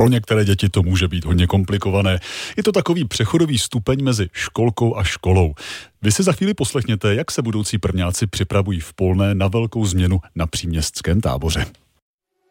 pro některé děti to může být hodně komplikované. Je to takový přechodový stupeň mezi školkou a školou. Vy si za chvíli poslechněte, jak se budoucí prvňáci připravují v Polné na velkou změnu na příměstském táboře.